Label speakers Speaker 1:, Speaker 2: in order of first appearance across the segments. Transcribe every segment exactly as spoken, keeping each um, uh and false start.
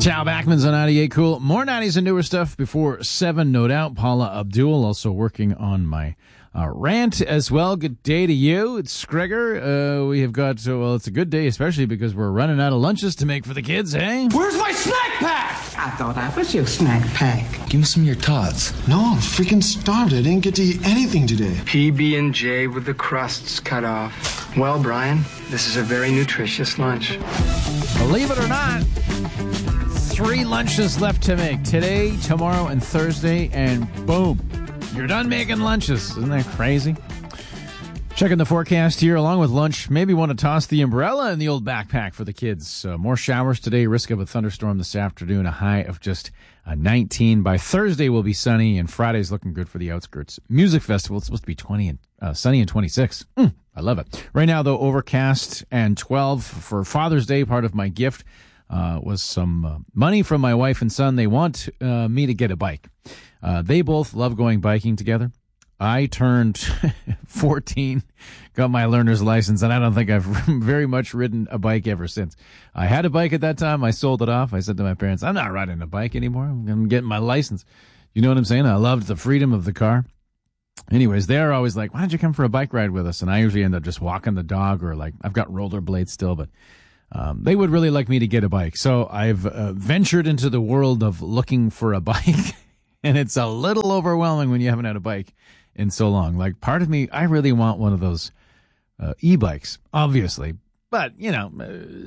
Speaker 1: Ciao Backman's on ninety-eight Cool. More nineties and newer stuff before seven, no doubt. Paula Abdul also working on my uh, rant as well. Good day to you. It's Scregger. Uh, we have got, so well, it's a good day, especially because we're running out of lunches to make for the kids, eh?
Speaker 2: Where's my snack pack?
Speaker 3: I thought I was your snack pack.
Speaker 4: Give me some of your tots.
Speaker 5: No, I'm freaking starved. I didn't get to eat anything today.
Speaker 6: P B and J with the crusts cut off. Well, Brian, this is a very nutritious lunch.
Speaker 1: Believe it or not, three lunches left to make. Today, tomorrow, and Thursday, and boom, you're done making lunches. Isn't that crazy? Checking the forecast here, along with lunch. Maybe want to toss the umbrella in the old backpack for the kids. Uh, more showers today, risk of a thunderstorm this afternoon, a high of just uh, nineteen. By Thursday, will be sunny, and Friday's looking good for the Outskirts Music Festival. It's supposed to be twenty and uh, sunny and twenty-six. Mm, I love it. Right now, though, overcast and twelve for Father's Day. Part of my gift uh, was some uh, money from my wife and son. They want uh, me to get a bike. Uh, they both love going biking together. I turned fourteen, got my learner's license, and I don't think I've very much ridden a bike ever since. I had a bike at that time. I sold it off. I said to my parents, I'm not riding a bike anymore. I'm getting my license. You know what I'm saying? I loved the freedom of the car. Anyways, they're always like, why don't you come for a bike ride with us? And I usually end up just walking the dog, or like, I've got rollerblades still, but um, they would really like me to get a bike. So I've uh, ventured into the world of looking for a bike, and it's a little overwhelming when you haven't had a bike in so long. Like, part of me, I really want one of those uh, e-bikes, obviously. But, you know,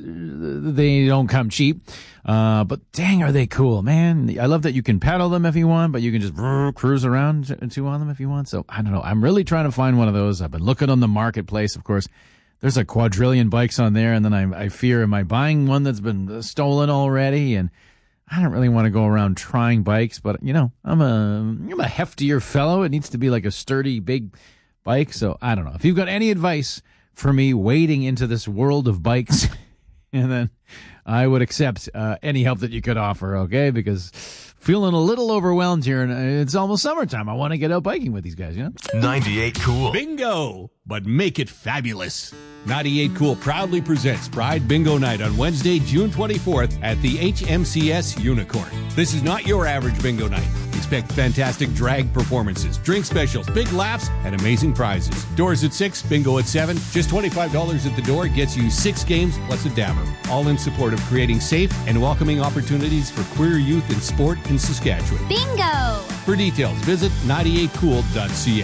Speaker 1: uh, they don't come cheap. Uh, but dang, are they cool, man. I love that you can pedal them if you want, but you can just brrr, cruise around too on them if you want. So, I don't know. I'm really trying to find one of those. I've been looking on the marketplace, of course. There's a quadrillion bikes on there, and then I, I fear, am I buying one that's been stolen already? And I don't really want to go around trying bikes, but, you know, I'm a, I'm a heftier fellow. It needs to be like a sturdy, big bike. So I don't know. If you've got any advice for me wading into this world of bikes, and then I would accept uh, any help that you could offer, okay? Because feeling a little overwhelmed here, and it's almost summertime. I want to get out biking with these guys, you know?
Speaker 7: ninety-eight Cool.
Speaker 8: Bingo! But make it fabulous. ninety-eight Cool proudly presents Pride Bingo Night on Wednesday, June twenty-fourth at the H M C S Unicorn. This is not your average bingo night. Expect fantastic drag performances, drink specials, big laughs, and amazing prizes. Doors at six, bingo at seven. Just twenty-five dollars at the door gets you six games plus a dabber. All in support of creating safe and welcoming opportunities for queer youth in sport in Saskatchewan.
Speaker 9: Bingo!
Speaker 8: For details, visit ninety-eight cool dot c a.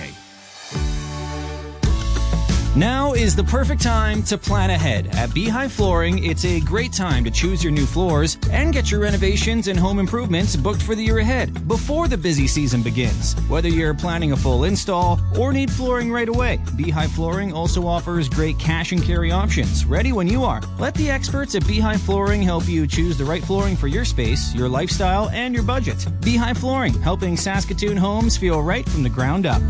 Speaker 10: Now is the perfect time to plan ahead. At Beehive Flooring, it's a great time to choose your new floors and get your renovations and home improvements booked for the year ahead before the busy season begins. Whether you're planning a full install or need flooring right away, Beehive Flooring also offers great cash and carry options, ready when you are. Let the experts at Beehive Flooring help you choose the right flooring for your space, your lifestyle, and your budget. Beehive Flooring, helping Saskatoon homes feel right from the ground up.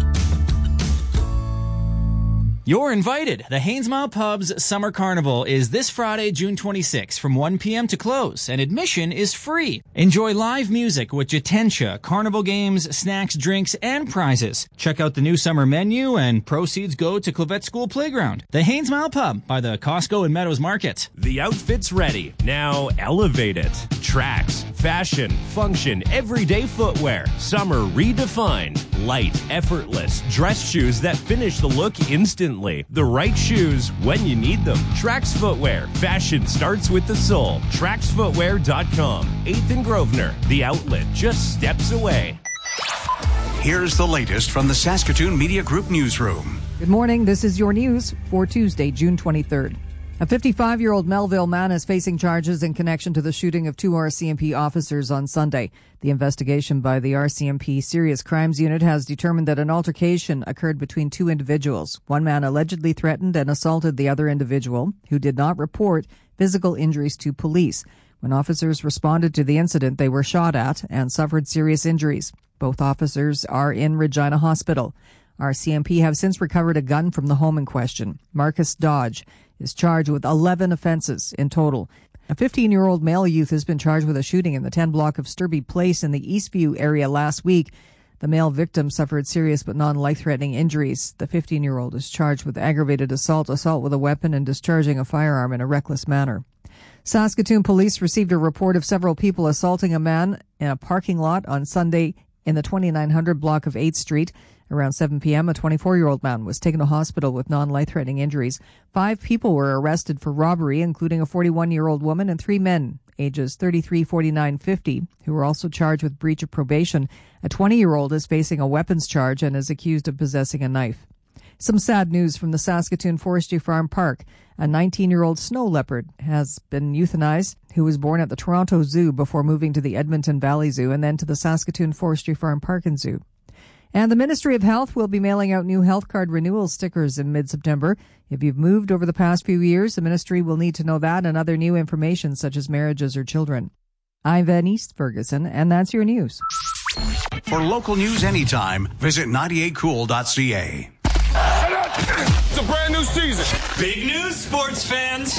Speaker 10: You're invited. The Haynesmile Pub's Summer Carnival is this Friday, June twenty-sixth from one p.m. to close, and admission is free. Enjoy live music with Jatensha, carnival games, snacks, drinks, and prizes. Check out the new summer menu, and proceeds go to Clavette School Playground. The Haynesmile Pub by the Costco and Meadows Market.
Speaker 11: The outfit's ready. Now elevate it. Tracks, fashion, function, everyday footwear. Summer redefined. Light, effortless. Dress shoes that finish the look instantly. The right shoes when you need them. Trax Footwear. Fashion starts with the sole. trax footwear dot com. eighth and Grosvenor. The outlet just steps away.
Speaker 7: Here's the latest from the Saskatoon Media Group newsroom.
Speaker 12: Good morning. This is your news for Tuesday, June twenty-third. A fifty-five-year-old Melville man is facing charges in connection to the shooting of two R C M P officers on Sunday. The investigation by the R C M P Serious Crimes Unit has determined that an altercation occurred between two individuals. One man allegedly threatened and assaulted the other individual, who did not report physical injuries to police. When officers responded to the incident, they were shot at and suffered serious injuries. Both officers are in Regina Hospital. R C M P have since recovered a gun from the home in question. Marcus Dodge is charged with eleven offenses in total. A fifteen-year-old male youth has been charged with a shooting in the ten block of Sturby Place in the Eastview area last week. The male victim suffered serious but non-life-threatening injuries. The fifteen-year-old is charged with aggravated assault, assault with a weapon, and discharging a firearm in a reckless manner. Saskatoon police received a report of several people assaulting a man in a parking lot on Sunday in the twenty-nine hundred block of eighth Street. Around seven p.m., a twenty-four-year-old man was taken to hospital with non-life-threatening injuries. Five people were arrested for robbery, including a forty-one-year-old woman and three men, ages thirty-three, forty-nine, fifty, who were also charged with breach of probation. A twenty-year-old is facing a weapons charge and is accused of possessing a knife. Some sad news from the Saskatoon Forestry Farm Park. A nineteen-year-old snow leopard has been euthanized, who was born at the Toronto Zoo before moving to the Edmonton Valley Zoo and then to the Saskatoon Forestry Farm Park and Zoo. And the Ministry of Health will be mailing out new health card renewal stickers in mid-September. If you've moved over the past few years, the ministry will need to know that and other new information such as marriages or children. I'm Van East Ferguson, and that's your news.
Speaker 7: For local news anytime, visit ninety-eight cool dot c a.
Speaker 2: It's a brand new season.
Speaker 4: Big news, sports fans.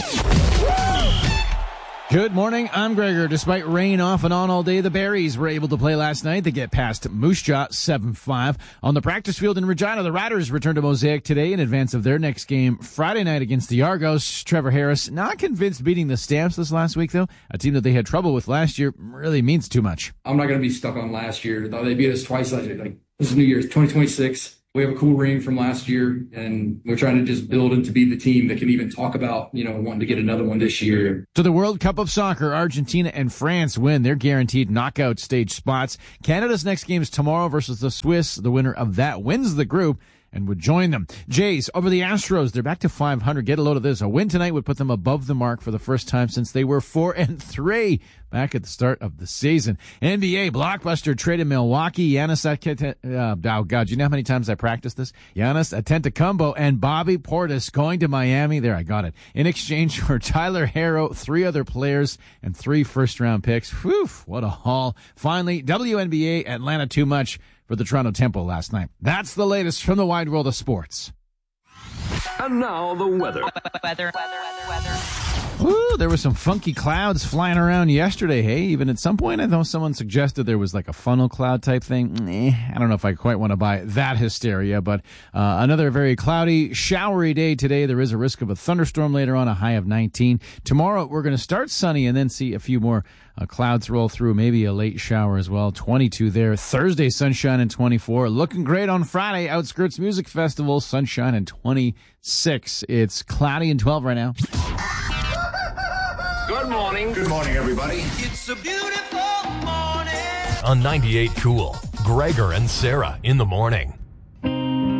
Speaker 1: Good morning, I'm Gregor. Despite rain off and on all day, the Berries were able to play last night. They get past Moose Jaw seven five. On the practice field in Regina, the Riders return to Mosaic today in advance of their next game Friday night against the Argos. Trevor Harris, not convinced beating the Stamps this last week, though. A team that they had trouble with last year really means too much.
Speaker 9: I'm not going to be stuck on last year. They beat us twice last year. Like, this is New Year's, twenty twenty-six. We have a cool ring from last year, and we're trying to just build and to be the team that can even talk about, you know, wanting to get another one this year.
Speaker 1: To the World Cup of Soccer, Argentina and France win their guaranteed knockout stage spots. Canada's next game is tomorrow versus the Swiss. The winner of that wins the group and would join them. Jays over the Astros. They're back to five hundred. Get a load of this. A win tonight would put them above the mark for the first time since they were four and three back at the start of the season. N B A blockbuster trade in Milwaukee. Giannis, uh, oh God, you know how many times I practiced this? Giannis Antetokounmpo and Bobby Portis going to Miami. There, I got it. In exchange for Tyler Herro, three other players, and three first-round picks. Whew, what a haul. Finally, W N B A Atlanta too much for the Toronto Temple last night. That's the latest from the wide world of sports.
Speaker 2: And now the weather.
Speaker 13: Weather, weather, weather, weather.
Speaker 1: Woo, there were some funky clouds flying around yesterday, hey? Even at some point, I know someone suggested there was like a funnel cloud type thing. Eh, I don't know if I quite want to buy that hysteria, but uh, another very cloudy, showery day today. There is a risk of a thunderstorm later on, a high of nineteen. Tomorrow, we're going to start sunny and then see a few more uh, clouds roll through, maybe a late shower as well. twenty-two there. Thursday, sunshine and twenty-four. Looking great on Friday, Outskirts Music Festival, sunshine and twenty-six. It's cloudy and twelve right now.
Speaker 2: Good morning.
Speaker 14: Good morning, everybody.
Speaker 4: It's a beautiful morning.
Speaker 11: On ninety-eight Cool, Gregor and Sarah in the morning.